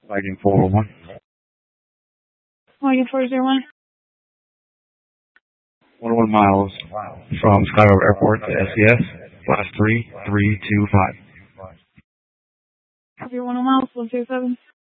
Lighting 401. Lighting 401. 101 miles from Skyward Airport to SES, class 3325. Copy 101 miles, 127.